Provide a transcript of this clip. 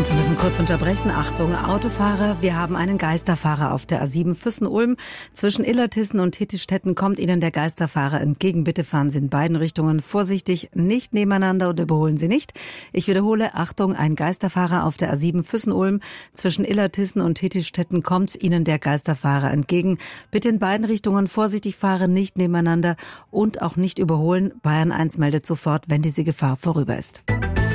Und wir müssen kurz unterbrechen. Achtung, Autofahrer, wir haben einen Geisterfahrer auf der A7 Füssen-Ulm. Zwischen Illertissen und Hittistetten kommt Ihnen der Geisterfahrer entgegen. Bitte fahren Sie in beiden Richtungen vorsichtig, nicht nebeneinander und überholen Sie nicht. Ich wiederhole, Achtung, ein Geisterfahrer auf der A7 Füssen-Ulm. Zwischen Illertissen und Hittistetten kommt Ihnen der Geisterfahrer entgegen. Bitte in beiden Richtungen vorsichtig fahren, nicht nebeneinander und auch nicht überholen. Bayern 1 meldet sofort, wenn diese Gefahr vorüber ist.